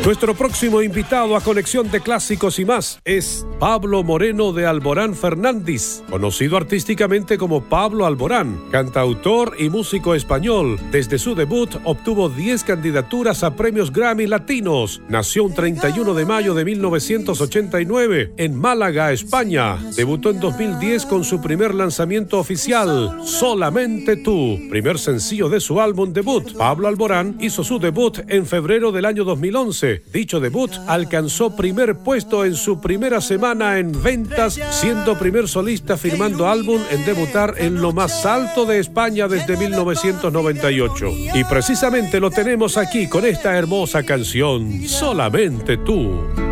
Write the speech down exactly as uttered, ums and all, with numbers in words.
Nuestro próximo invitado a Conexión de Clásicos y más es Pablo Moreno de Alborán Fernández, conocido artísticamente como Pablo Alborán, cantautor y músico español. Desde su debut obtuvo diez candidaturas a premios Grammy Latinos. Nació un treinta y uno de mayo de mil novecientos ochenta y nueve en Málaga, España. Debutó en dos mil diez con su primer lanzamiento oficial, Solamente Tú, primer sencillo de su álbum debut. Pablo Alborán hizo su debut en febrero del año dos mil once. Dicho debut alcanzó primer puesto en su primera semana en ventas, siendo primer solista firmando álbum en debutar en lo más alto de España desde mil novecientos noventa y ocho. Y precisamente lo tenemos aquí con esta hermosa canción, Solamente Tú.